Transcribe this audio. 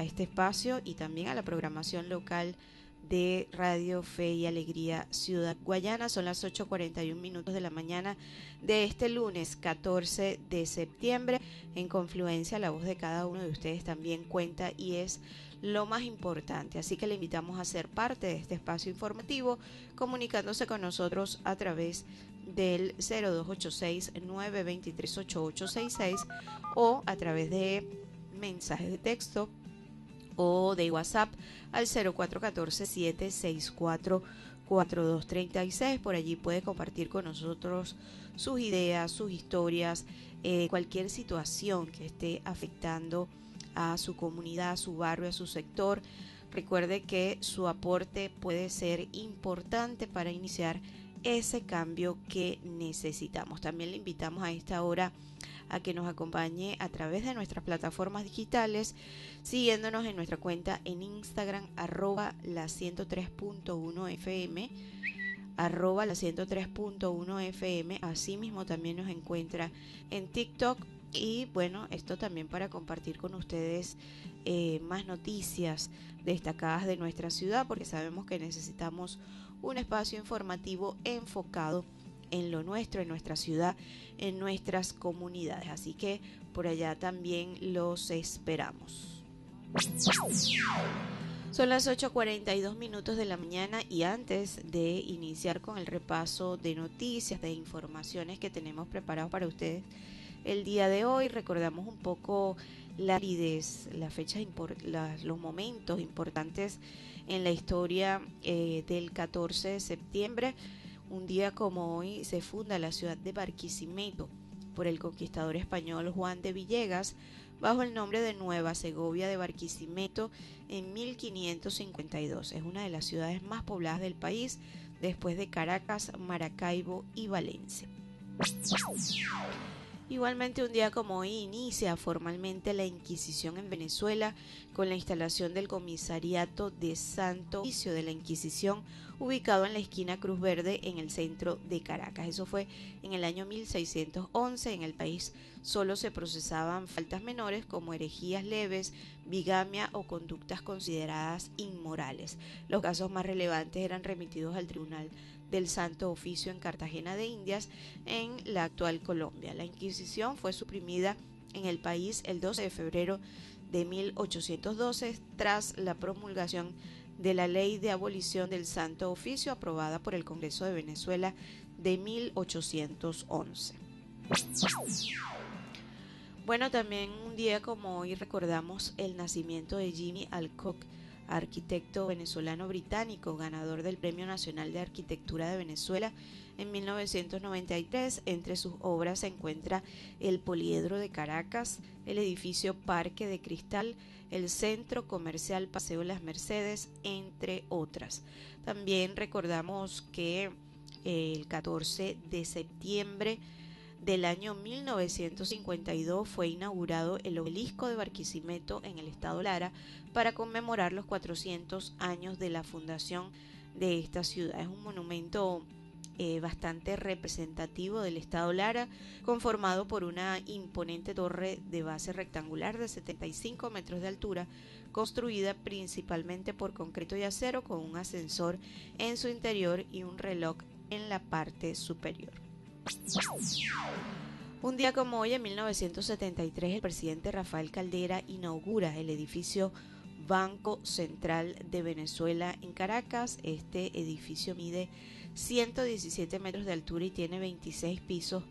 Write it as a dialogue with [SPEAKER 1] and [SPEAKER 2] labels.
[SPEAKER 1] a este espacio y también a la programación local de Radio Fe y Alegría Ciudad Guayana. Son las 8:41 de la mañana de este lunes 14 de septiembre. En Confluencia, la voz de cada uno de ustedes también cuenta y es lo más importante. Así que le invitamos a ser parte de este espacio informativo, comunicándose con nosotros a través del 0286-923-8866 o a través de mensajes de texto o de WhatsApp al 0414-764-4236. Por allí puede compartir con nosotros sus ideas, sus historias, cualquier situación que esté afectando a su comunidad, a su barrio, a su sector. Recuerde que su aporte puede ser importante para iniciar ese cambio que necesitamos. También le invitamos a esta hora a que nos acompañe a través de nuestras plataformas digitales, siguiéndonos en nuestra cuenta en Instagram, la 103.1fm, la 103.1fm. Asimismo también nos encuentra en TikTok. Y bueno, esto también para compartir con ustedes más noticias destacadas de nuestra ciudad, porque sabemos que necesitamos un espacio informativo enfocado en lo nuestro, en nuestra ciudad, en nuestras comunidades. Así que por allá también los esperamos. Son las 8:42 de la mañana y antes de iniciar con el repaso de noticias, de informaciones que tenemos preparados para ustedes el día de hoy, recordamos un poco la validez, las fechas, los momentos importantes en la historia del 14 de septiembre. Un día como hoy se funda la ciudad de Barquisimeto por el conquistador español Juan de Villegas bajo el nombre de Nueva Segovia de Barquisimeto en 1552. Es una de las ciudades más pobladas del país después de Caracas, Maracaibo y Valencia. Igualmente un día como hoy inicia formalmente la Inquisición en Venezuela con la instalación del Comisariato de Santo Oficio de la Inquisición ubicado en la esquina Cruz Verde en el centro de Caracas. Eso fue en el año 1611. En el país solo se procesaban faltas menores como herejías leves, bigamia o conductas consideradas inmorales. Los casos más relevantes eran remitidos al Tribunal del Santo Oficio en Cartagena de Indias, en la actual Colombia. La Inquisición fue suprimida en el país el 12 de febrero de 1812 tras la promulgación de la Ley de Abolición del Santo Oficio aprobada por el Congreso de Venezuela de 1811. Bueno, también un día como hoy recordamos el nacimiento de Jimmy Alcock, arquitecto venezolano británico, ganador del Premio Nacional de Arquitectura de Venezuela en 1993. Entre sus obras se encuentra el Poliedro de Caracas, el edificio Parque de Cristal, el Centro Comercial Paseo Las Mercedes, entre otras. También recordamos que el 14 de septiembre del año 1952 fue inaugurado el obelisco de Barquisimeto en el estado Lara para conmemorar los 400 años de la fundación de esta ciudad. Es un monumento bastante representativo del estado Lara, conformado por una imponente torre de base rectangular de 75 metros de altura, construida principalmente por concreto y acero, con un ascensor en su interior y un reloj en la parte superior. Un día como hoy, en 1973, el presidente Rafael Caldera inaugura el edificio Banco Central de Venezuela en Caracas. Este edificio mide 117 metros de altura y tiene 26 pisos